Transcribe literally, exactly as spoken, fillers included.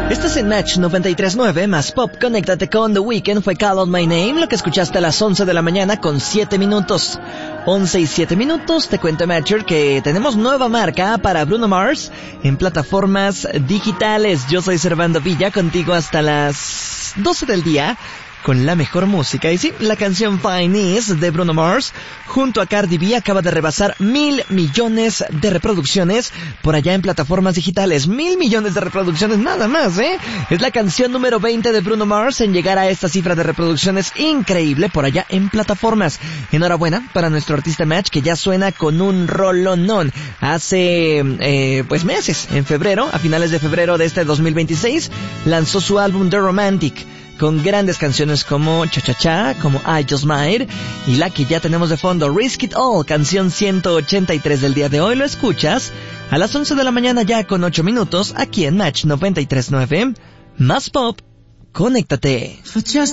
Estás en Match noventa y tres punto nueve, más pop. Conéctate con The Weeknd, fue Call Out My Name, lo que escuchaste a las once de la mañana con siete minutos. once y siete minutos, te cuento, Matcher, que tenemos nueva marca para Bruno Mars en plataformas digitales. Yo soy Servando Villa, contigo hasta las doce del día, con la mejor música. Y sí, la canción Fine Is de Bruno Mars junto a Cardi B acaba de rebasar mil millones de reproducciones por allá en plataformas digitales. Mil millones de reproducciones nada más, ¿eh? Es la canción número veinte de Bruno Mars en llegar a esta cifra de reproducciones increíble por allá en plataformas. Enhorabuena para nuestro artista Match, que ya suena con un rolonón. Hace, eh, pues meses, en febrero, a finales de febrero de este dos mil veintiséis, lanzó su álbum The Romantic, con grandes canciones como Cha Cha Cha, como I Just Might, y la que ya tenemos de fondo, Risk It All, canción ciento ochenta y tres del día de hoy. Lo escuchas a las once de la mañana ya con ocho minutos, aquí en Match noventa y tres punto nueve, más pop, conéctate.